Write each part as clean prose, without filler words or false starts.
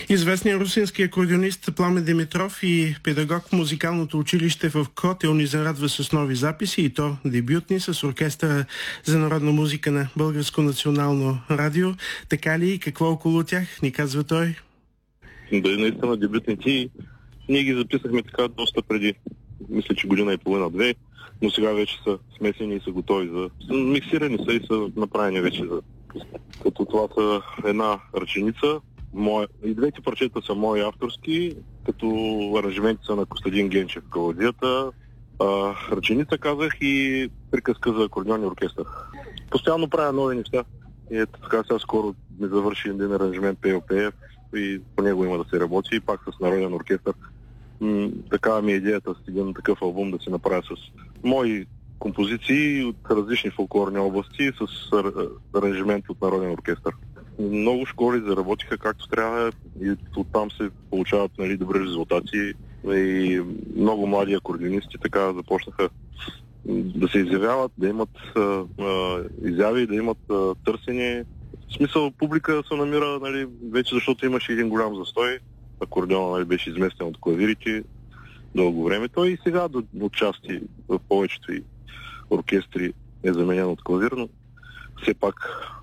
Известният русински акордеонист Пламен Димитров и педагог в музикалното училище в Котел ни зарадва с нови записи, и то дебютни, с оркестъра за народна музика на Българско национално радио. Така ли и какво около тях, ни казва той? Да, наистина дебютни. Ние ги записахме така доста преди, мисля, че година и половина-две, но сега вече са смесени и са готови за... Миксирани са и са направени вече за... Като това са една ръченица. И двете парчета са мои авторски, като аранжименти са на Костадин Генчев в каладията. Ръченица казах и приказка за акордеон и оркестър. Постоянно правя нови неща. И ето така сега скоро ми завърши един аранжимент Пейо Пеев и по него има да се работи и пак с народен оркестър. Такава ми е идеята с един такъв албум да се направя с мои композиции от различни фолклорни области с аранжимент от народен оркестър. Много школи заработиха както трябва и оттам се получават добри резултати и много млади акордеонисти така започнаха да се изявяват, да имат изяви, да имат търсене. В смисъл публика се намира вече, защото имаше един голям застой. Акордеонът беше изместен от клавирите дълго време. Той и сега отчасти в повечето и оркестри е заменен от клавир, но все пак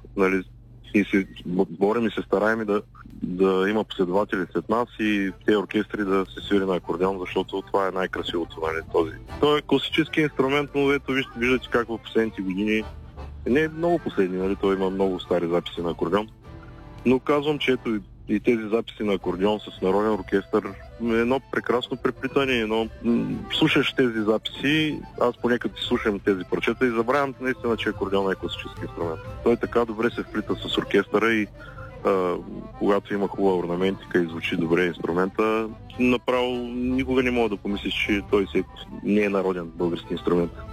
и се борим и се стараем да има последователи след нас и тези оркестри да се свири на акордеон, защото това е най-красивото. Този. Той е класически инструмент, но ето виждате как в последните години, не е много последни, той има много стари записи на акордеон, но казвам, че ето и тези записи на акордеон с народен оркестър е едно прекрасно преплитане, слушаш тези записи, аз понекога слушам тези парчета и забравям наистина, че акордеон е класически инструмент. Той така добре се вплита с оркестъра и когато има хубава орнаментика и звучи добре инструмента, направо никога не мога да помислиш, че той не е народен български инструмент.